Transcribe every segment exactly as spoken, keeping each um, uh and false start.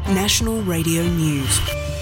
National Radio News.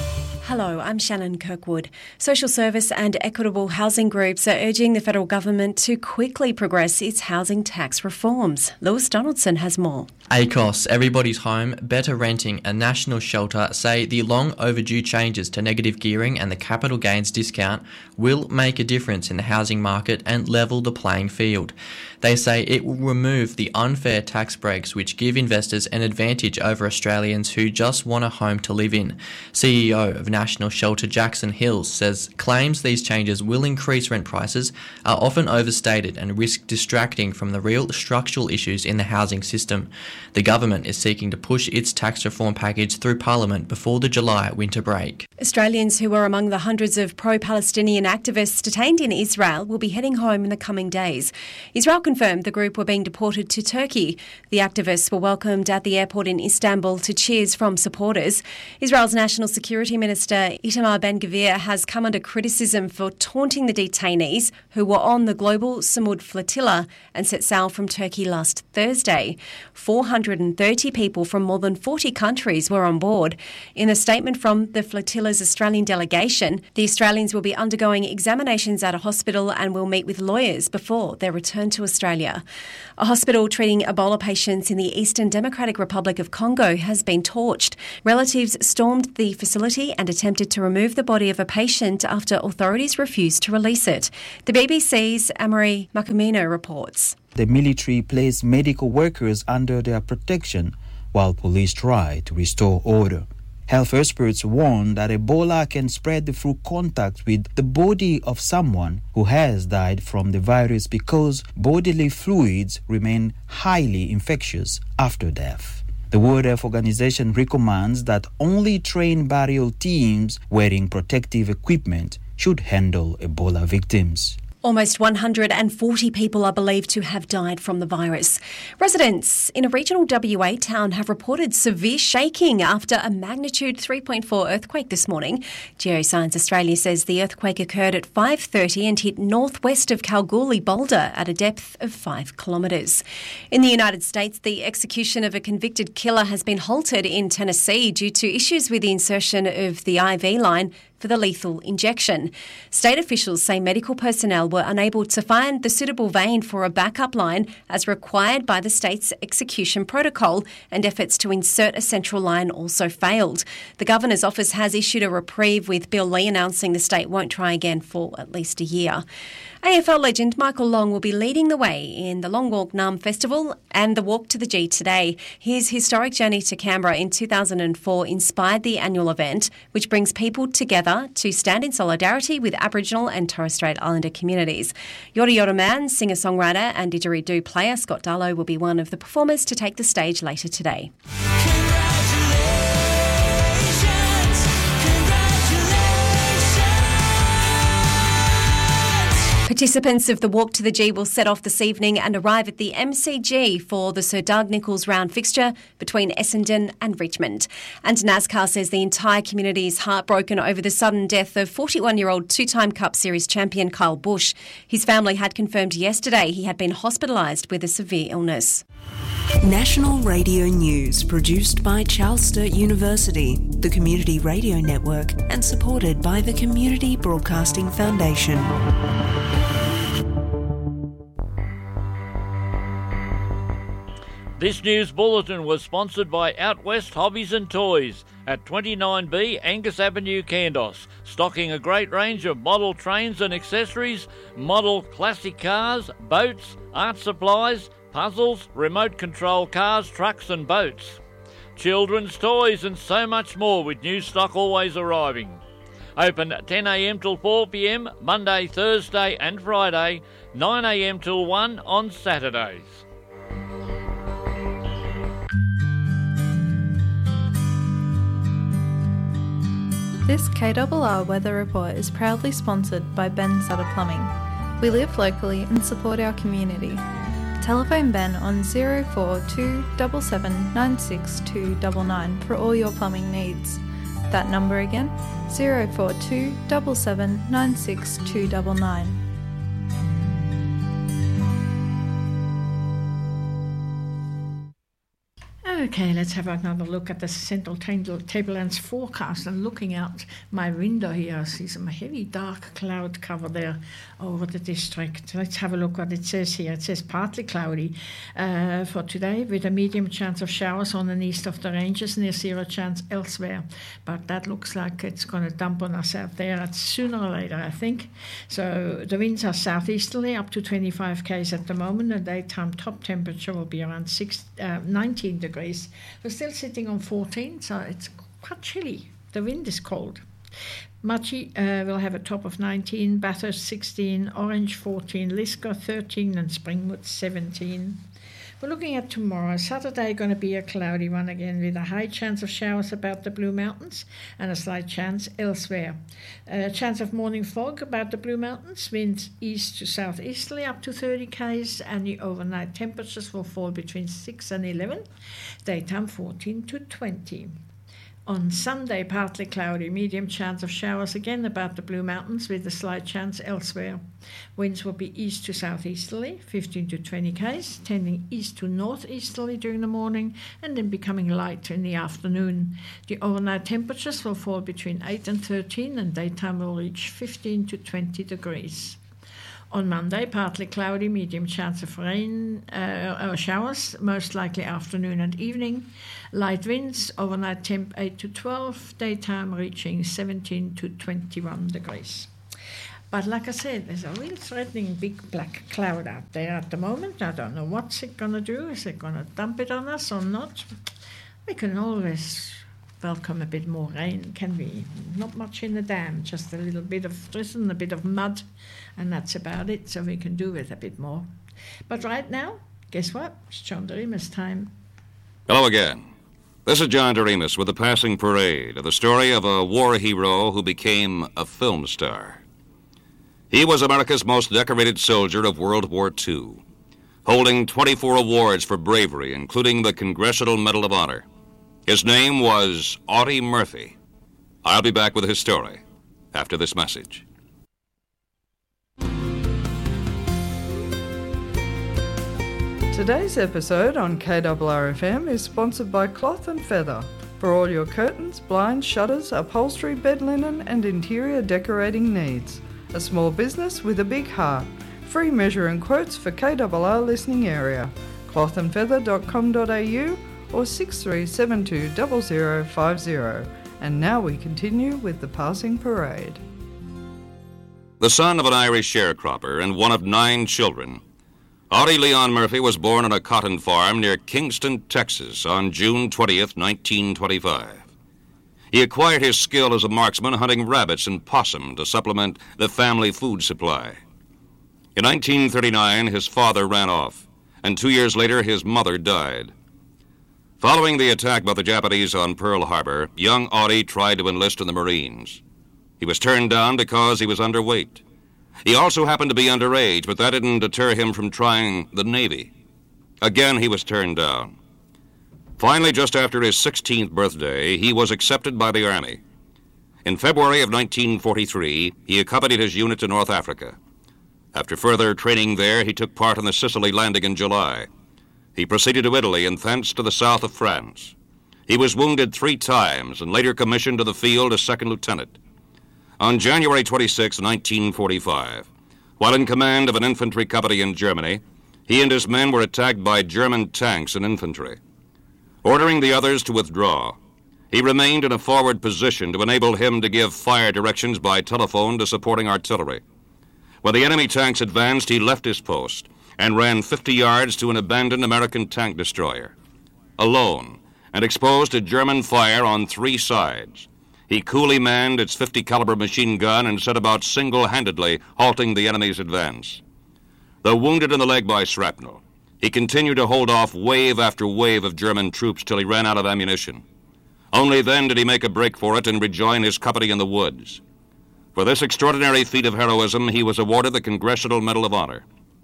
Hello, I'm Shannon Kirkwood. Social service and equitable housing groups are urging the federal government to quickly progress its housing tax reforms. Lewis Donaldson has more. A C O S, Everybody's Home, Better Renting and National Shelter say the long overdue changes to negative gearing and the capital gains discount will make a difference in the housing market and level the playing field. They say it will remove the unfair tax breaks which give investors an advantage over Australians who just want a home to live in. C E O of National Shelter Jackson Hills says claims these changes will increase rent prices are often overstated and risk distracting from the real structural issues in the housing system. The government is seeking to push its tax reform package through Parliament before the July winter break. Australians who were among the hundreds of pro-Palestinian activists detained in Israel will be heading home in the coming days. Israel confirmed the group were being deported to Turkey. The activists were welcomed at the airport in Istanbul to cheers from supporters. Israel's National Security Minister Itamar Ben-Gvir has come under criticism for taunting the detainees who were on the global Samud flotilla and set sail from Turkey last Thursday. four hundred thirty people from more than forty countries were on board. In a statement from the flotilla's Australian delegation, the Australians will be undergoing examinations at a hospital and will meet with lawyers before their return to Australia. A hospital treating Ebola patients in the Eastern Democratic Republic of Congo has been torched. Relatives stormed the facility and attempted to remove the body of a patient after authorities refused to release it. The B B C's Amory Makumino reports. The military placed medical workers under their protection while police try to restore order. Health experts warn that Ebola can spread through contact with the body of someone who has died from the virus because bodily fluids remain highly infectious after death. The World Health Organization recommends that only trained burial teams wearing protective equipment should handle Ebola victims. Almost one hundred forty people are believed to have died from the virus. Residents in a regional W A town have reported severe shaking after a magnitude three point four earthquake this morning. Geoscience Australia says the earthquake occurred at five thirty and hit northwest of Kalgoorlie Boulder at a depth of five kilometres. In the United States, the execution of a convicted killer has been halted in Tennessee due to issues with the insertion of the I V line for the lethal injection. State officials say medical personnel were unable to find the suitable vein for a backup line as required by the state's execution protocol, and efforts to insert a central line also failed. The Governor's office has issued a reprieve, with Bill Lee announcing the state won't try again for at least a year. A F L legend Michael Long will be leading the way in the Long Walk Naarm Festival and the Walk to the G today. His historic journey to Canberra in two thousand four inspired the annual event, which brings people together to stand in solidarity with Aboriginal and Torres Strait Islander communities. Yoda Yoda Man, singer-songwriter and didgeridoo player Scott Darlow will be one of the performers to take the stage later today. Participants of the Walk to the G will set off this evening and arrive at the M C G for the Sir Doug Nicholls round fixture between Essendon and Richmond. And NASCAR says the entire community is heartbroken over the sudden death of forty-one-year-old two-time Cup Series champion Kyle Busch. His family had confirmed yesterday he had been hospitalised with a severe illness. National Radio News, produced by Charles Sturt University, the Community Radio Network, and supported by the Community Broadcasting Foundation. This news bulletin was sponsored by Out West Hobbies and Toys at twenty-nine B Angus Avenue, Kandos, stocking a great range of model trains and accessories, model classic cars, boats, art supplies, puzzles, remote control cars, trucks and boats, children's toys and so much more, with new stock always arriving. Open ten a m till four p m Monday, Thursday and Friday, nine a m till one on Saturdays. This K R R Weather Report is proudly sponsored by Ben Sutter Plumbing. We live locally and support our community. Telephone Ben on zero four two seven seven nine six two nine nine for all your plumbing needs. That number again, zero four two seven seven nine six two nine nine. Okay, let's have another look at the Central Tablelands forecast. And looking out my window here, I see some heavy dark cloud cover there over the district. Let's have a look what it says here. It says partly cloudy uh, for today with a medium chance of showers on and east of the ranges, near zero chance elsewhere. But that looks like it's going to dump on us out there at sooner or later, I think. So the winds are southeasterly up to twenty-five k's at the moment. The daytime top temperature will be around six, uh, nineteen degrees. We're still sitting on fourteen, so it's quite chilly. The wind is cold. Machi uh, will have a top of nineteen, Bathurst sixteen, Orange fourteen, Liscott thirteen, and Springwood seventeen. We're looking at tomorrow. Saturday going to be a cloudy one again with a high chance of showers about the Blue Mountains and a slight chance elsewhere. A chance of morning fog about the Blue Mountains, winds east to southeasterly up to thirty k's, and the overnight temperatures will fall between six and eleven, daytime fourteen to twenty. On Sunday, partly cloudy, medium chance of showers again about the Blue Mountains with a slight chance elsewhere. Winds will be east to southeasterly, fifteen to twenty k's, tending east to northeasterly during the morning and then becoming light in the afternoon. The overnight temperatures will fall between eight and thirteen and daytime will reach fifteen to twenty degrees. On Monday, partly cloudy, medium chance of rain uh, or showers, most likely afternoon and evening. Light winds, overnight temp eight to twelve, daytime reaching seventeen to twenty-one degrees. But like I said, there's a real threatening big black cloud out there at the moment. I don't know what's it going to do. Is it going to dump it on us or not? We can always welcome a bit more rain, can we? Not much in the dam, just a little bit of drizzle and a bit of mud, and that's about it, so we can do with a bit more. But right now, guess what? It's John Doremus time. Hello again. This is John Doremus with the Passing Parade, the story of a war hero who became a film star. He was America's most decorated soldier of World War Two, holding twenty-four awards for bravery, including the Congressional Medal of Honor. His name was Audie Murphy. I'll be back with his story after this message. Today's episode on K R R F M is sponsored by Cloth and Feather for all your curtains, blinds, shutters, upholstery, bed linen and interior decorating needs. A small business with a big heart. Free measure and quotes for K R R listening area. cloth and feather dot com dot a u or six three seven two zero zero five zero. And now we continue with the Passing Parade. The son of an Irish sharecropper and one of nine children, Audie Leon Murphy was born on a cotton farm near Kingston, Texas on June twentieth, nineteen twenty-five. He acquired his skill as a marksman hunting rabbits and possum to supplement the family food supply. In nineteen thirty-nine, his father ran off, and two years later his mother died. Following the attack by the Japanese on Pearl Harbor, young Audie tried to enlist in the Marines. He was turned down because he was underweight. He also happened to be underage, but that didn't deter him from trying the Navy. Again, he was turned down. Finally, just after his sixteenth birthday, he was accepted by the Army. In February of nineteen forty-three, he accompanied his unit to North Africa. After further training there, he took part in the Sicily landing in July. He proceeded to Italy and thence to the south of France. He was wounded three times and later commissioned to the field as second lieutenant. On January twenty-sixth, nineteen forty-five, while in command of an infantry company in Germany, he and his men were attacked by German tanks and infantry. Ordering the others to withdraw, he remained in a forward position to enable him to give fire directions by telephone to supporting artillery. When the enemy tanks advanced, he left his post and ran fifty yards to an abandoned American tank destroyer. Alone and exposed to German fire on three sides, he coolly manned its fifty caliber machine gun and set about single-handedly halting the enemy's advance. Though wounded in the leg by shrapnel, he continued to hold off wave after wave of German troops till he ran out of ammunition. Only then did he make a break for it and rejoin his company in the woods. For this extraordinary feat of heroism, he was awarded the Congressional Medal of Honor.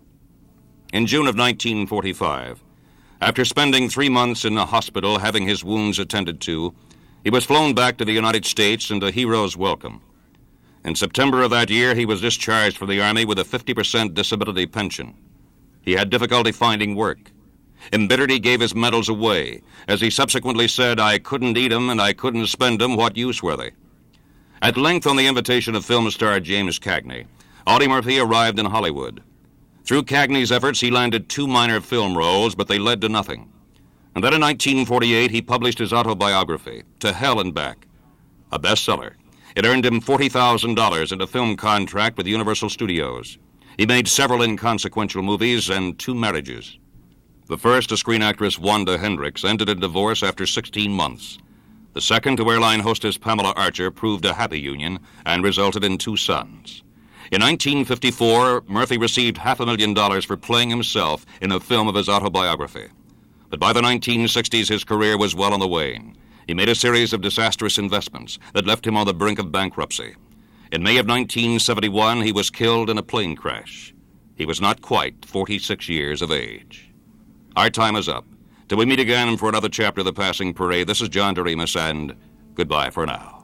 In June of nineteen forty-five, after spending three months in a hospital having his wounds attended to, he was flown back to the United States and a hero's welcome. In September of that year, he was discharged from the Army with a fifty percent disability pension. He had difficulty finding work. Embittered, he gave his medals away. As he subsequently said, "I couldn't eat 'em and I couldn't spend 'em. What use were they?" At length, on the invitation of film star James Cagney, Audie Murphy arrived in Hollywood. Through Cagney's efforts, he landed two minor film roles, but they led to nothing. And then in nineteen forty-eight, he published his autobiography, To Hell and Back, a bestseller. It earned him forty thousand dollars and a film contract with Universal Studios. He made several inconsequential movies and two marriages. The first, to screen actress Wanda Hendricks, ended in divorce after sixteen months. The second, to airline hostess Pamela Archer, proved a happy union and resulted in two sons. In nineteen fifty-four, Murphy received half a million dollars for playing himself in a film of his autobiography. But by the nineteen sixties, his career was well on the wane. He made a series of disastrous investments that left him on the brink of bankruptcy. In May of nineteen seventy-one, he was killed in a plane crash. He was not quite forty-six years of age. Our time is up. Till we meet again for another chapter of The Passing Parade, this is John Doremus, and goodbye for now.